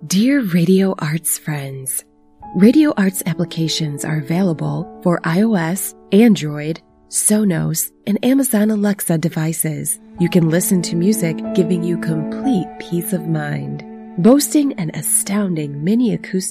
Dear Radio Arts friends, Radio Arts applications are available for iOS, Android, Sonos, and Amazon Alexa devices. You can listen to music giving you complete peace of mind. Boasting an astounding mini acoustic